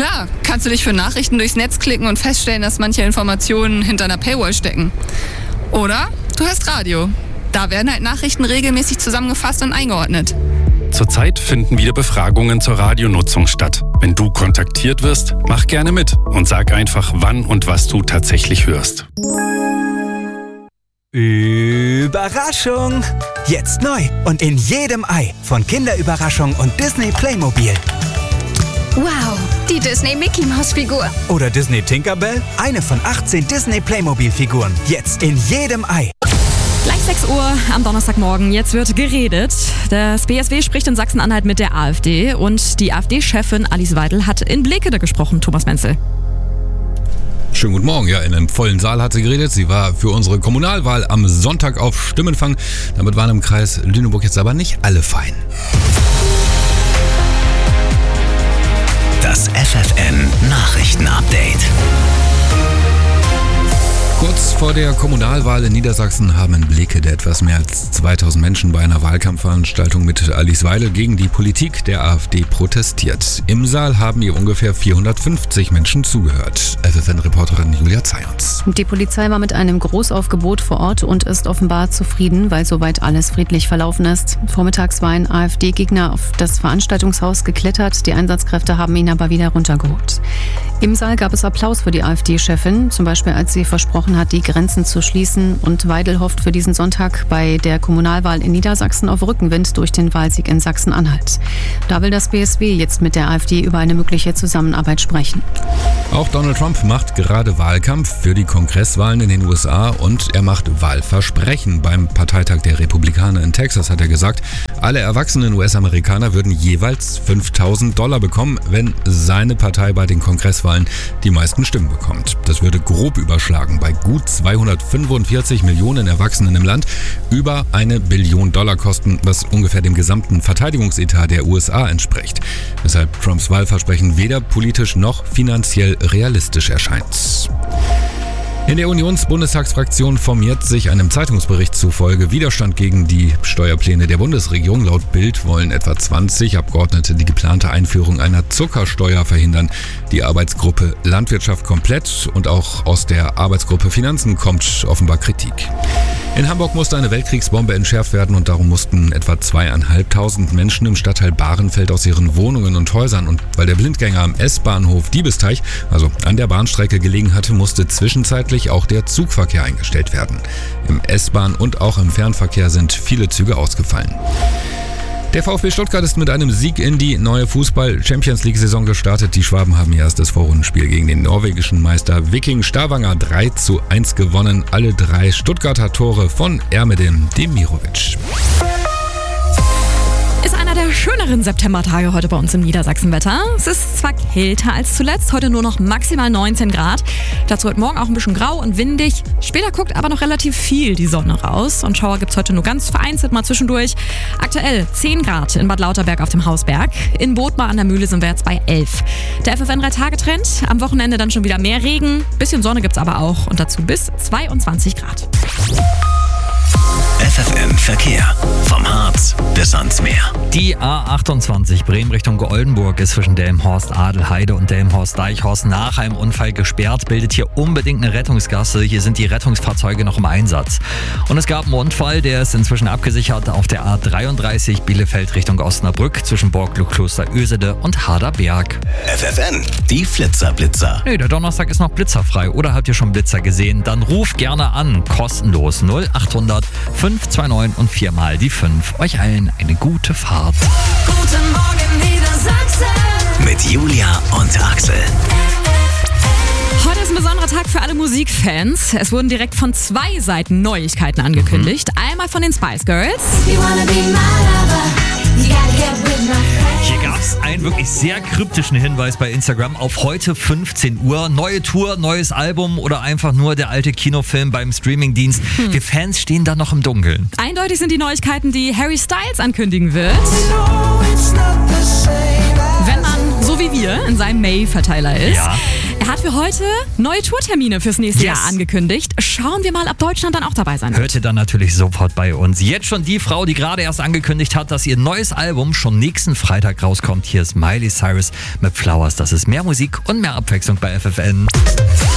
Klar, kannst du dich für Nachrichten durchs Netz klicken und feststellen, dass manche Informationen hinter einer Paywall stecken. Oder du hörst Radio. Da werden halt Nachrichten regelmäßig zusammengefasst und eingeordnet. Zurzeit finden wieder Befragungen zur Radionutzung statt. Wenn du kontaktiert wirst, mach gerne mit und sag einfach, wann und was du tatsächlich hörst. Überraschung! Jetzt neu und in jedem Ei von Kinderüberraschung und Disney Playmobil. Wow, die Disney Mickey Maus Figur. Oder Disney Tinkerbell, eine von 18 Disney Playmobil Figuren. Jetzt in jedem Ei. Gleich 6 Uhr am Donnerstagmorgen. Jetzt wird geredet. Das BSW spricht in Sachsen-Anhalt mit der AfD und die AfD-Chefin Alice Weidel hat in Blekede gesprochen. Thomas Menzel. Schönen guten Morgen. Ja, in einem vollen Saal hat sie geredet. Sie war für unsere Kommunalwahl am Sonntag auf Stimmenfang. Damit waren im Kreis Lüneburg jetzt aber nicht alle fein. Das FFN-Nachrichten-Update. Kurz vor der Kommunalwahl in Niedersachsen haben in Blekede etwas mehr als 2000 Menschen bei einer Wahlkampfveranstaltung mit Alice Weidel gegen die Politik der AfD protestiert. Im Saal haben ihr ungefähr 450 Menschen zugehört. FFN-Reporterin Julia Zayons. Die Polizei war mit einem Großaufgebot vor Ort und ist offenbar zufrieden, weil soweit alles friedlich verlaufen ist. Vormittags war ein AfD-Gegner auf das Veranstaltungshaus geklettert. Die Einsatzkräfte haben ihn aber wieder runtergeholt. Im Saal gab es Applaus für die AfD-Chefin, zum Beispiel als sie versprochen hat, die Grenzen zu schließen. Und Weidel hofft für diesen Sonntag bei der Kommunalwahl in Niedersachsen auf Rückenwind durch den Wahlsieg in Sachsen-Anhalt. Da will das BSW jetzt mit der AfD über eine mögliche Zusammenarbeit sprechen. Auch Donald Trump macht gerade Wahlkampf für die Kongresswahlen in den USA und er macht Wahlversprechen. Beim Parteitag der Republikaner in Texas hat er gesagt, alle erwachsenen US-Amerikaner würden jeweils $5.000 bekommen, wenn seine Partei bei den Kongresswahlen die meisten Stimmen bekommt. Das würde grob überschlagen bei gut 245 Millionen Erwachsenen im Land über $1 Billion kosten, was ungefähr dem gesamten Verteidigungsetat der USA entspricht. Weshalb Trumps Wahlversprechen weder politisch noch finanziell realistisch erscheint. In der Unionsbundestagsfraktion formiert sich einem Zeitungsbericht zufolge Widerstand gegen die Steuerpläne der Bundesregierung. Laut Bild wollen etwa 20 Abgeordnete die geplante Einführung einer Zuckersteuer verhindern. Die Arbeitsgruppe Landwirtschaft komplett und auch aus der Arbeitsgruppe Finanzen kommt offenbar Kritik. In Hamburg musste eine Weltkriegsbombe entschärft werden und darum mussten etwa 2.500 Menschen im Stadtteil Bahrenfeld aus ihren Wohnungen und Häusern. Und weil der Blindgänger am S-Bahnhof Diebesteich, also an der Bahnstrecke gelegen hatte, musste zwischenzeitlich auch der Zugverkehr eingestellt werden. Im S-Bahn- und auch im Fernverkehr sind viele Züge ausgefallen. Der VfB Stuttgart ist mit einem Sieg in die neue Fußball-Champions-League-Saison gestartet. Die Schwaben haben ihr erstes Vorrundenspiel gegen den norwegischen Meister Viking Stavanger 3:1 gewonnen. Alle 3 Stuttgarter Tore von Ermedin Demirovic. Ist einer der schöneren Septembertage heute bei uns im Niedersachsenwetter. Es ist zwar kälter als zuletzt, heute nur noch maximal 19 Grad. Dazu heute Morgen auch ein bisschen grau und windig. Später guckt aber noch relativ viel die Sonne raus. Und Schauer gibt es heute nur ganz vereinzelt mal zwischendurch. Aktuell 10 Grad in Bad Lauterberg auf dem Hausberg. In Bothmar an der Mühle sind wir jetzt bei 11. Der FFN 3-Tage-Trend. Am Wochenende dann schon wieder mehr Regen. Bisschen Sonne gibt es aber auch. Und dazu bis 22 Grad. FFN Verkehr. Vom Harz bis ans Meer. Die A28 Bremen Richtung Oldenburg ist zwischen Delmenhorst-Adelheide und Delmenhorst-Deichhorst nach einem Unfall gesperrt. Bildet hier unbedingt eine Rettungsgasse. Hier sind die Rettungsfahrzeuge noch im Einsatz. Und es gab einen Unfall, der ist inzwischen abgesichert auf der A33 Bielefeld Richtung Osnabrück zwischen Borglug-Kloster Ösede und Harderberg. FFN, die Flitzer-Blitzer. Nee, der Donnerstag ist noch blitzerfrei. Oder habt ihr schon Blitzer gesehen? Dann ruf gerne an. Kostenlos 0800 529 und 4 mal die 5. Euch allen eine gute Fahrt. Guten Morgen Niedersachsen. Mit Julia und Axel. Heute ist ein besonderer Tag für alle Musikfans. Es wurden direkt von 2 Seiten Neuigkeiten angekündigt. Einmal von den Spice Girls. Hier gab es einen wirklich sehr kryptischen Hinweis bei Instagram auf heute 15 Uhr. Neue Tour, neues Album oder einfach nur der alte Kinofilm beim Streamingdienst. Wir Fans stehen da noch im Dunkeln. Eindeutig sind die Neuigkeiten, die Harry Styles ankündigen wird. Wenn man, so wie wir, in seinem May-Verteiler ist. Ja. Er hat für heute neue Tourtermine fürs nächste Jahr angekündigt. Schauen wir mal, ob Deutschland dann auch dabei sein wird. Hört ihr dann natürlich sofort bei uns. Jetzt schon die Frau, die gerade erst angekündigt hat, dass ihr neues Album schon nächsten Freitag rauskommt. Hier ist Miley Cyrus mit Flowers. Das ist mehr Musik und mehr Abwechslung bei FFN.